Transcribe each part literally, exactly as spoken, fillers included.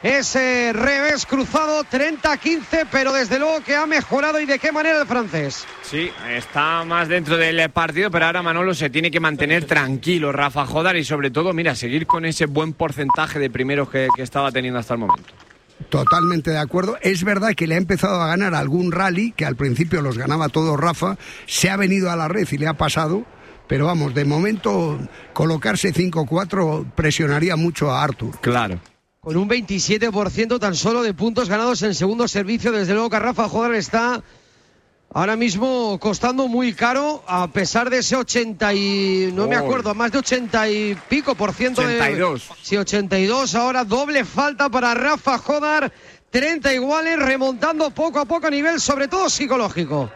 ese revés cruzado, treinta quince, pero desde luego que ha mejorado, y de qué manera el francés. Sí, está más dentro del partido, pero ahora Manolo se tiene que mantener tranquilo, Rafa Jodar, y sobre todo, mira, seguir con ese buen porcentaje de primeros que, que estaba teniendo hasta el momento. Totalmente de acuerdo. Es verdad que le ha empezado a ganar algún rally, que al principio los ganaba todos Rafa, se ha venido a la red y le ha pasado, pero vamos, de momento colocarse cinco cuatro presionaría mucho a Artur. Claro. Con un veintisiete por ciento tan solo de puntos ganados en segundo servicio, desde luego que Rafa Jodar está ahora mismo costando muy caro, a pesar de ese ochenta y... no oh. me acuerdo, más de ochenta y pico por ciento. ochenta y dos. De, sí, ochenta y dos, ahora doble falta para Rafa Jodar, treinta iguales, remontando poco a poco a nivel, sobre todo psicológico.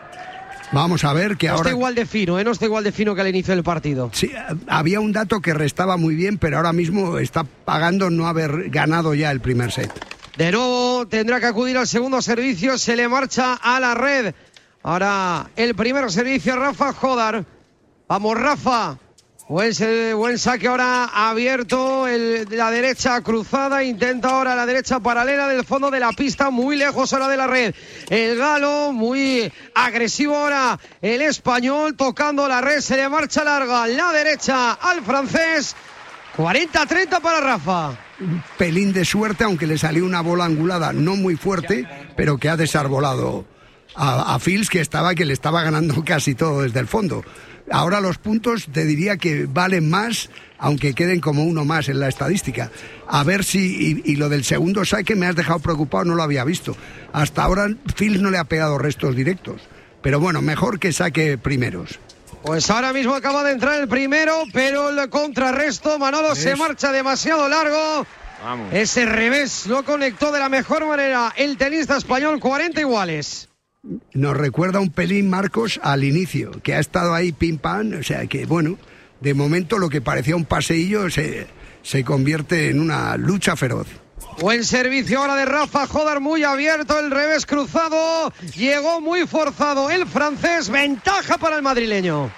Vamos a ver que no ahora... No está igual de fino, ¿eh? No está igual de fino que al inicio del partido. Sí, había un dato que restaba muy bien, pero ahora mismo está pagando no haber ganado ya el primer set. De nuevo tendrá que acudir al segundo servicio, se le marcha a la red. Ahora el primer servicio, Rafa Jodar. Vamos, Rafa. Buen, buen saque ahora abierto, el, la derecha cruzada, intenta ahora la derecha paralela del fondo de la pista, muy lejos ahora de la red. El galo, muy agresivo ahora el español, tocando la red, se le marcha larga la derecha al francés. cuarenta treinta para Rafa. Un pelín de suerte, aunque le salió una bola angulada no muy fuerte, pero que ha desarbolado a, a Fils, que estaba que le estaba ganando casi todo desde el fondo. Ahora los puntos te diría que valen más, aunque queden como uno más en la estadística. A ver si, y, y lo del segundo saque me has dejado preocupado, no lo había visto. Hasta ahora Fils no le ha pegado restos directos, pero bueno, mejor que saque primeros. Pues ahora mismo acaba de entrar el primero, pero el contrarresto, Manolo, ¿Es? se marcha demasiado largo. Vamos. Ese revés lo conectó de la mejor manera el tenista español, cuarenta iguales. Nos recuerda un pelín, Marcos, al inicio, que ha estado ahí pim pam, o sea que, bueno, de momento lo que parecía un paseillo se, se convierte en una lucha feroz. Buen servicio ahora de Rafa Jodar, muy abierto, el revés cruzado, llegó muy forzado el francés, ventaja para el madrileño.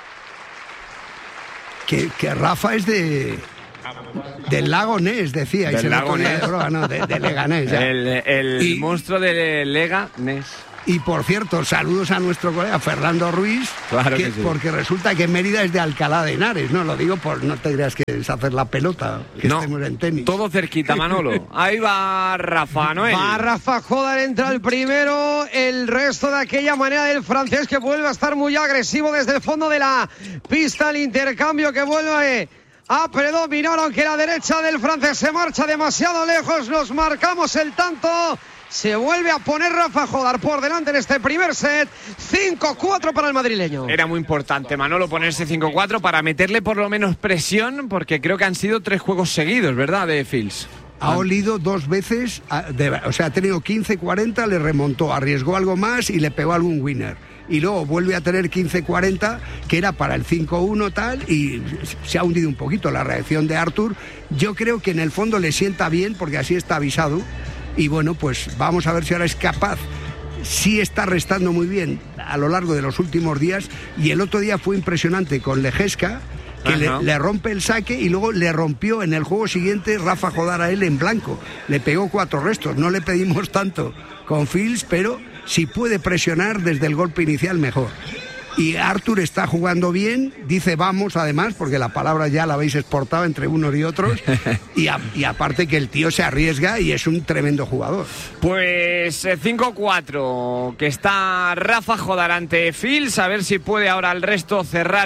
Que, que Rafa es de... del lago Ness, decía. Del y se lago Ness. De, broma, no, de, de Leganés. Ya. El, el y, monstruo de Leganés. Y por cierto, saludos a nuestro colega Fernando Ruiz, claro que, que sí. porque resulta que Mérida es de Alcalá de Henares, no lo digo por no te creas que es hacer la pelota, que no, estemos en tenis. Todo cerquita, Manolo. Ahí va Rafa Noel. Va Rafa Jodar, entra el primero, el resto de aquella manera del francés, que vuelve a estar muy agresivo desde el fondo de la pista, el intercambio que vuelve a predominar, aunque la derecha del francés se marcha demasiado lejos, nos marcamos el tanto. Se vuelve a poner Rafa Jodar por delante en este primer set. cinco cuatro para el madrileño. Era muy importante, Manolo, ponerse cinco cuatro para meterle por lo menos presión, porque creo que han sido tres juegos seguidos, ¿verdad?, de Fils. Ha olido dos veces, de, o sea, ha tenido quince cuarenta, le remontó, arriesgó algo más y le pegó algún winner. Y luego vuelve a tener quince cuarenta, que era para el cinco uno tal, y se ha hundido un poquito la reacción de Artur. Yo creo que en el fondo le sienta bien, porque así está avisado. Y bueno, pues vamos a ver si ahora es capaz. Sí está restando muy bien a lo largo de los últimos días, y el otro día fue impresionante con Lejeska, que le, le rompe el saque y luego le rompió en el juego siguiente Rafa Jodar a él en blanco. Le pegó cuatro restos. No le pedimos tanto con Fils, pero si puede presionar desde el golpe inicial, mejor. Y Artur está jugando bien, dice vamos además, porque la palabra ya la habéis exportado entre unos y otros, y, a, y aparte que el tío se arriesga y es un tremendo jugador. Pues cinco cuatro, que está Rafa Jodar ante Fils, a ver si puede ahora el resto cerrar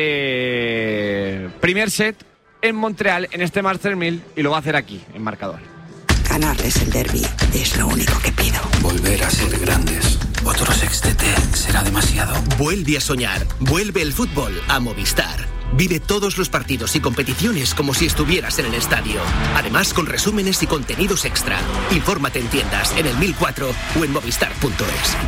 ese primer set en Montreal, en este Masters mil, y lo va a hacer aquí, en marcador. Ganarles el derbi es lo único que pido. Volver a ser grandes. Otro sextete será demasiado. Vuelve a soñar. Vuelve el fútbol a Movistar. Vive todos los partidos y competiciones como si estuvieras en el estadio. Además, con resúmenes y contenidos extra. Infórmate en tiendas, en el mil cuatro o en movistar punto es.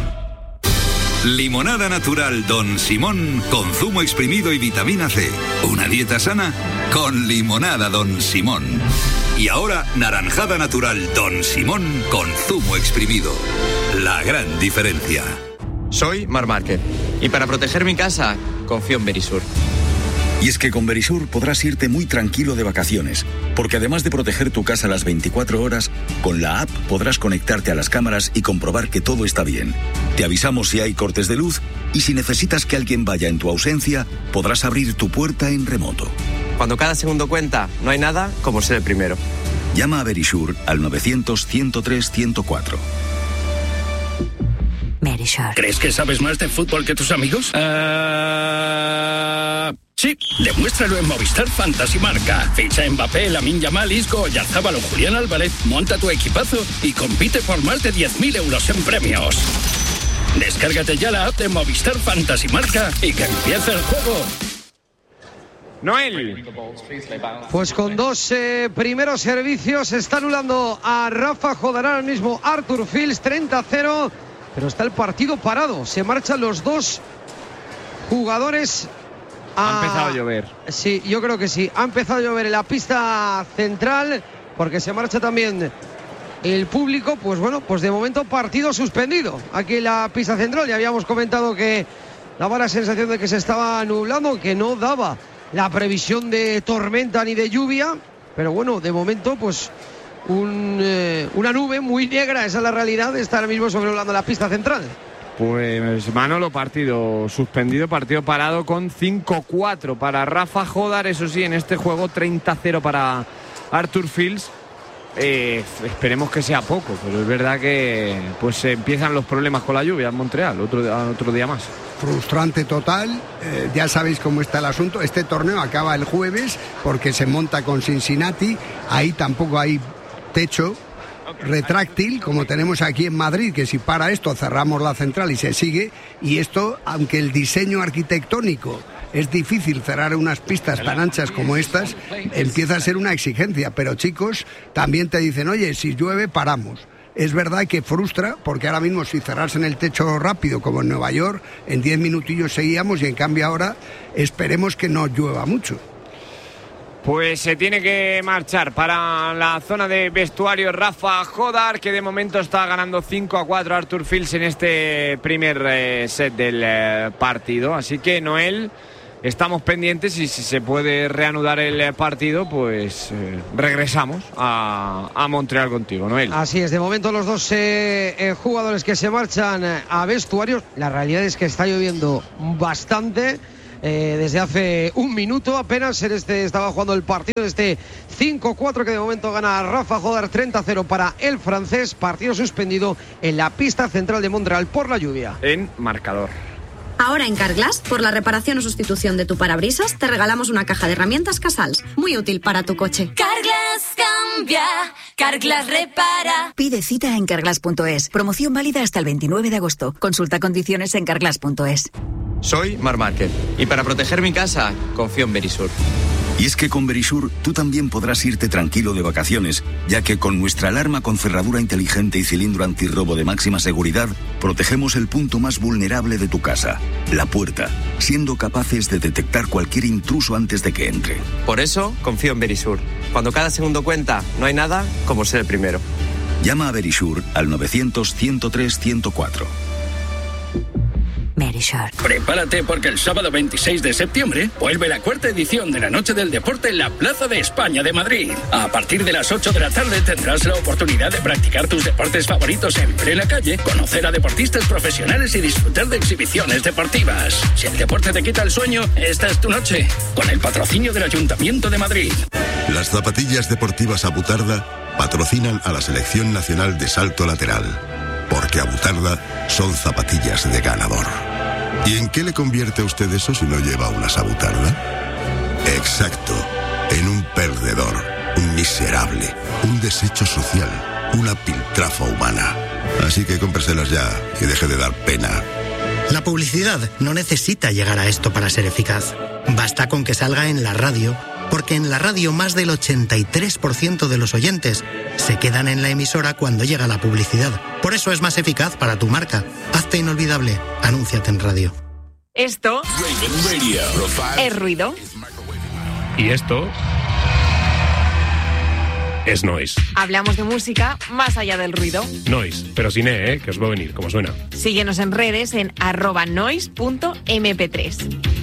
Limonada natural Don Simón con zumo exprimido y vitamina C. Una dieta sana con limonada Don Simón. Y ahora, naranjada natural Don Simón con zumo exprimido. La gran diferencia. Soy Marc Márquez y para proteger mi casa, confío en Verisur. Y es que con Verisur podrás irte muy tranquilo de vacaciones, porque además de proteger tu casa las veinticuatro horas, con la app podrás conectarte a las cámaras y comprobar que todo está bien. Te avisamos si hay cortes de luz y si necesitas que alguien vaya en tu ausencia, podrás abrir tu puerta en remoto. Cuando cada segundo cuenta, no hay nada como ser el primero. Llama a Verisur al novecientos, ciento tres, ciento cuatro. Verisur. ¿Crees que sabes más de fútbol que tus amigos? Uh... Sí, demuéstralo en Movistar Fantasy Marca. Ficha a Mbappé, Lamine Yamal, Isco, Oyarzabal o Julián Álvarez, monta tu equipazo y compite por más de diez mil euros en premios. Descárgate ya la app de Movistar Fantasy Marca y que empiece el juego. Noel. Pues con dos eh, primeros servicios está anulando a Rafa Jodar ahora mismo Arthur Fils, treinta a cero, pero está el partido parado. Se marchan los dos jugadores. Ha empezado a llover. Sí, yo creo que sí. Ha empezado a llover en la pista central porque se marcha también el público. Pues bueno, pues de momento partido suspendido aquí en la pista central. Ya habíamos comentado que daba la sensación de que se estaba nublando, que no daba la previsión de tormenta ni de lluvia. Pero bueno, de momento pues un, eh, una nube muy negra, esa es la realidad, está ahora mismo sobrevolando la pista central. Pues Manolo, partido suspendido, partido parado con cinco cuatro para Rafa Jodar. Eso sí, en este juego treinta a cero para Arthur Fils. Eh, esperemos que sea poco, pero es verdad que pues empiezan los problemas con la lluvia en Montreal, otro, otro día más. Frustrante total, eh, ya sabéis cómo está el asunto. Este torneo acaba el jueves porque se monta con Cincinnati, ahí tampoco hay techo retráctil como tenemos aquí en Madrid, que si para esto cerramos la central y se sigue. Y esto, aunque el diseño arquitectónico es difícil, cerrar unas pistas tan anchas como estas empieza a ser una exigencia, pero chicos también te dicen, oye, si llueve paramos. Es verdad que frustra, porque ahora mismo si cerrasen el techo rápido como en Nueva York, en diez minutillos seguíamos, y en cambio ahora esperemos que no llueva mucho. Pues se tiene que marchar para la zona de vestuario Rafa Jodar, que de momento está ganando cinco a cuatro a Arthur Fils en este primer eh, set del eh, partido. Así que, Noel, estamos pendientes y si se puede reanudar el partido, pues eh, regresamos a, a Montreal contigo, Noel. Así es, de momento los dos eh, eh, jugadores que se marchan a vestuarios. La realidad es que está lloviendo bastante. Eh, desde hace un minuto apenas en este estaba jugando el partido, este cinco cuatro que de momento gana Rafa Jodar, treinta a cero para el francés. Partido suspendido en la pista central de Montreal por la lluvia. En marcador. Ahora en Carglass, por la reparación o sustitución de tu parabrisas, te regalamos una caja de herramientas Casals, muy útil para tu coche. Carglass cambia, Carglass repara. Pide cita en carglass punto es. Promoción válida hasta el veintinueve de agosto. Consulta condiciones en carglass punto es. Soy Marc Márquez y para proteger mi casa confío en Verisur. Y es que con Verisur tú también podrás irte tranquilo de vacaciones, ya que con nuestra alarma con cerradura inteligente y cilindro antirrobo de máxima seguridad, protegemos el punto más vulnerable de tu casa, la puerta, siendo capaces de detectar cualquier intruso antes de que entre. Por eso confío en Verisur. Cuando cada segundo cuenta, no hay nada como ser el primero. Llama a Verisur al novecientos, ciento tres, ciento cuatro. Verisur. Prepárate porque el sábado veintiséis de septiembre vuelve la cuarta edición de la Noche del Deporte en la Plaza de España de Madrid. A partir de las ocho de la tarde tendrás la oportunidad de practicar tus deportes favoritos en plena calle, conocer a deportistas profesionales y disfrutar de exhibiciones deportivas. Si el deporte te quita el sueño, esta es tu noche, con el patrocinio del Ayuntamiento de Madrid. Las zapatillas deportivas Abutarda patrocinan a la Selección Nacional de Salto Lateral, porque Abutarda son zapatillas de ganador. ¿Y en qué le convierte a usted eso si no lleva una Abutarda? Exacto, en un perdedor, un miserable, un desecho social, una piltrafa humana. Así que cómpreselas ya y deje de dar pena. La publicidad no necesita llegar a esto para ser eficaz. Basta con que salga en la radio, porque en la radio más del ochenta y tres por ciento de los oyentes se quedan en la emisora cuando llega la publicidad. Por eso es más eficaz para tu marca. Hazte inolvidable. Anúnciate en radio. Esto es ruido. Y esto es noise. Hablamos de música más allá del ruido. Noise, pero sin E, ¿eh? Que os va a venir, como suena. Síguenos en redes en arroba noise punto eme pe tres.